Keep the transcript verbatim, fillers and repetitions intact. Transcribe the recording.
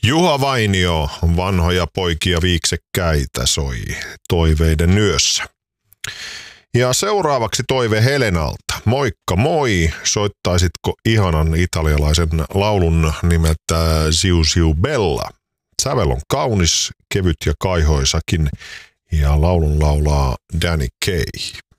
Juha Vainio, vanhoja poikia viiksekkäitä, soi toiveiden yössä. Ja seuraavaksi toive Helenalta. Moikka moi, soittaisitko ihanan italialaisen laulun nimeltä Siu Siu Bella? Sävel on kaunis, kevyt ja kaihoisakin ja laulun laulaa Danny Kaye.